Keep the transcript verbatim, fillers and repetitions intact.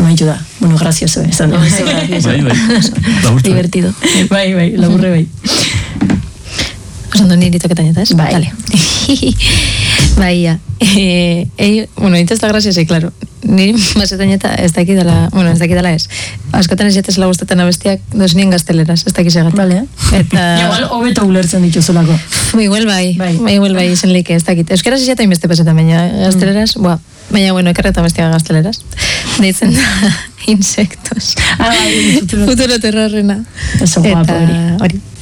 amaitu da. Bueno, gracioso, ez da. Bai, bai. Divertido. Bai, bai, laburre bai. Oso ondo niri toketan eta, ez? Bai. Dale. Bai, ja. Eh, eh, bueno, intez da gracioso, claro. Niri basetan eta ez dakidala, bueno, ez dakidala ez. Askotan ez jatezela gustatzen abestiak dozenien gazteleraz, ez dakizegat. Vale. Eta... Igual, hobeto ulertzen dituzulako. Igual bai, bai, igual bai, izan leike, ez dakit. Euskaraz ez jatain beste pasetan, baina gazteleraz, mm. Boa, baina, bueno, ekarreta bestia gazteleraz. Deitzen da, insectos. Ah, bai, futuro terrorrena. Eso guapo, hori. Hori.